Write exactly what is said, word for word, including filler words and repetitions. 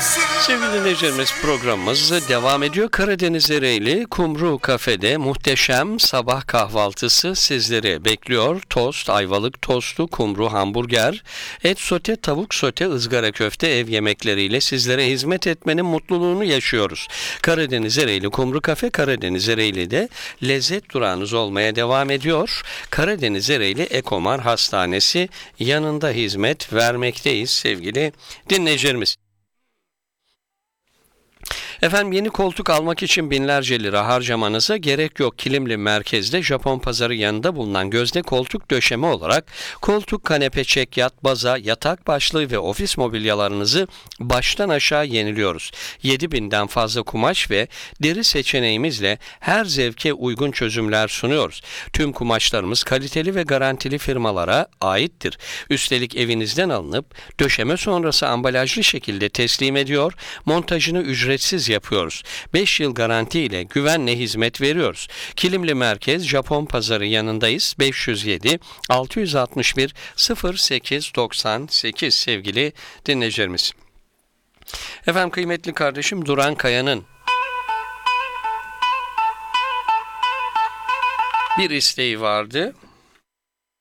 Sevgili dinleyicilerimiz, programımız devam ediyor. Karadeniz Ereğli Kumru Kafe'de muhteşem sabah kahvaltısı sizleri bekliyor. Tost, ayvalık tostu, kumru hamburger, et sote, tavuk sote, ızgara köfte ev yemekleriyle sizlere hizmet etmenin mutluluğunu yaşıyoruz. Karadeniz Ereğli Kumru Kafe, Karadeniz Ereğli'de lezzet durağınız olmaya devam ediyor. Karadeniz Ereğli Ekomar Hastanesi yanında hizmet vermekteyiz sevgili dinleyicilerimiz. Efendim, yeni koltuk almak için binlerce lira harcamanıza gerek yok. Kilimli merkezde Japon pazarı yanında bulunan Gözde Koltuk Döşeme olarak koltuk, kanepe, çekyat, baza, yatak başlığı ve ofis mobilyalarınızı baştan aşağı yeniliyoruz. yedi binden fazla kumaş ve deri seçeneğimizle her zevke uygun çözümler sunuyoruz. Tüm kumaşlarımız kaliteli ve garantili firmalara aittir. Üstelik evinizden alınıp döşeme sonrası ambalajlı şekilde teslim ediyor, montajını ücretsiz yapıyoruz. beş yıl garanti ile güvenle hizmet veriyoruz. Kilimli Merkez Japon Pazarı yanındayız. beş yüz yedi altı yüz altmış bir sıfır sekiz doksan sekiz sevgili dinleyicilerimiz. Efendim, kıymetli kardeşim Duran Kaya'nın bir isteği vardı.